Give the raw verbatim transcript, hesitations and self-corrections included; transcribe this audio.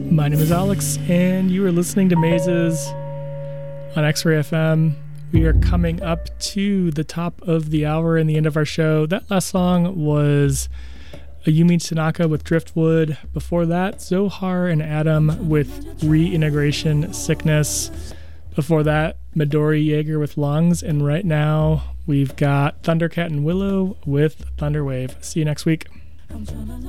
My name is Alex, and you are listening to Mazes on X-Ray F M. We are coming up to the top of the hour and the end of our show. That last song was Ayumi Tanaka with Driftwood. Before that, Zohar and Adam with Reintegration Sickness. Before that, Midori Jaeger with Lungs. And right now, we've got Thundercat and Willow with Thunderwave. See you next week. I'm trying to